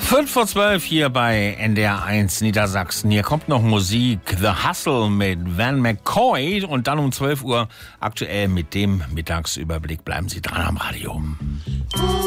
5:12 hier bei NDR1 Niedersachsen. Hier kommt noch Musik. The Hustle mit Van McCoy. Und dann um 12 Uhr aktuell mit dem Mittagsüberblick. Bleiben Sie dran am Radio.